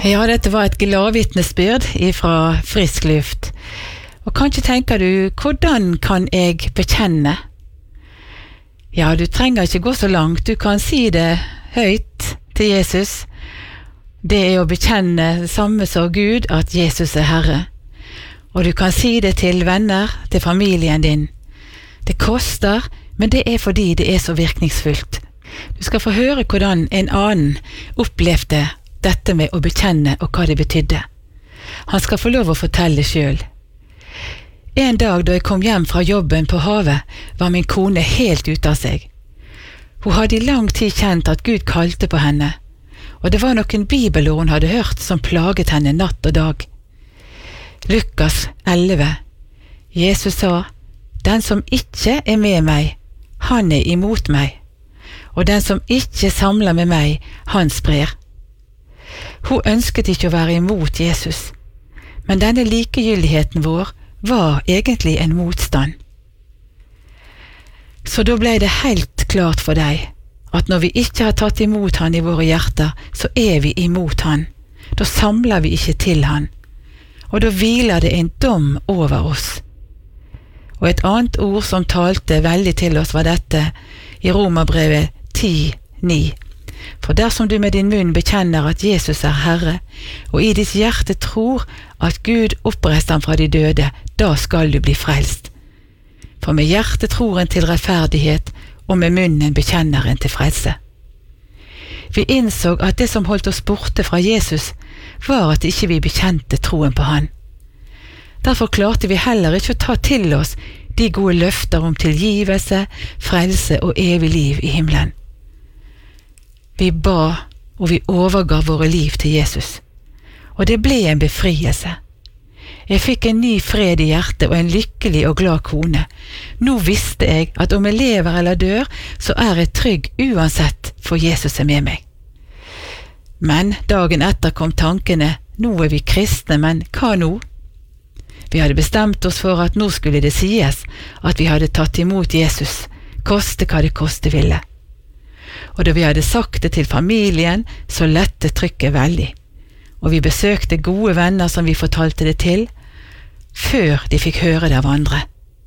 Ja, dette var et gladvitnesbyrd fra Frisk Luft. Og kanskje tenker du, hvordan kan jeg bekjenne? Ja, du trenger ikke gå så langt. Du kan si det høyt til Jesus. Det å bekjenne samme som Gud, at Jesus Herre. Og du kan si det til venner, til familien din. Det koster, men det fordi det så virkningsfullt. Du skal få høre hvordan en annen opplevde dette med å bekjenne og hva det betydde. Han skal få lov å fortelle selv. En dag da jeg kom hjem fra jobben på havet, var min kone helt ute av seg. Hun hadde i lang tid kjent at Gud kalte på henne, og det var noen bibelord hun hadde hørt som plaget henne natt og dag. Lukas 11. Jesus sa, «Den som ikke med meg, han imot meg, og den som ikke samler med meg, han sprer.» Hun ønsket ikke å være imot Jesus, men denne likegyldigheten vår var egentlig en motstand. Så da ble det helt klart for deg at når vi ikke har tatt imot han i våre hjerter, så vi imot han. Da samler vi ikke til han, og da hviler det en dom over oss. Og et annet ord som talte veldig til oss var dette i Romerbrevet 10:9. For dersom du med din munn bekjenner at Jesus Herre, og i ditt hjerte tror at Gud oppreiste han fra de døde, da skal du bli frelst. For med hjertet tror en til rettferdighet, og med munnen bekjenner en til frelse. Vi innså at det som holdt oss borte fra Jesus, var at ikke vi bekjente troen på han. Derfor klarte vi heller ikke å ta til oss de gode løfter om tilgivelse, frelse og evig liv i himmelen. Vi ba, og vi overga våre liv til Jesus. Og det ble en befrielse. Jeg fikk en ny fred i hjertet og en lykkelig og glad kone. Nå visste jeg at om jeg lever eller dør, så jeg trygg uansett, for Jesus med meg. Men dagen etter kom tankene, nå vi kristne, men hva nå? Vi hadde bestemt oss for at nå skulle det sies at vi hadde tatt imot Jesus, koste hva det koste ville. Og da vi hadde sagt det til familien, så lette trykket veldig. Og vi besøkte gode venner som vi fortalte det til, før de fikk høre det av andre.